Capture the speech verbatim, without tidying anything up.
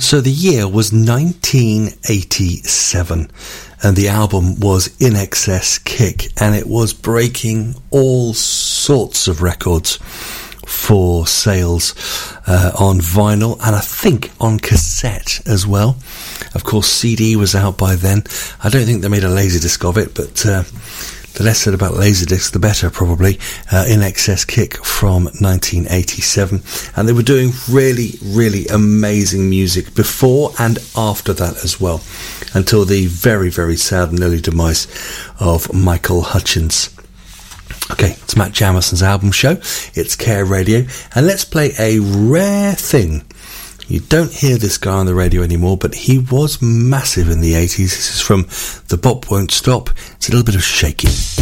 So the year was nineteen eighty-seven, and the album was In Excess Kick, and it was breaking all sorts of records for sales uh, on vinyl, and I think on cassette as well. Of course, C D was out by then. I don't think they made a Laserdisc of it, but uh, the less said about Laserdisc, the better, probably. Uh, In Excess Kick from nineteen eighty-seven. And they were doing really, really amazing music before and after that as well, until the very, very sad and early demise of Michael Hutchence. Okay, it's Matt Jamison's album show. It's Care Radio. And let's play a rare thing. You don't hear this guy on the radio anymore, but he was massive in the eighties. This is from The Bop Won't Stop. It's a little bit of shaking.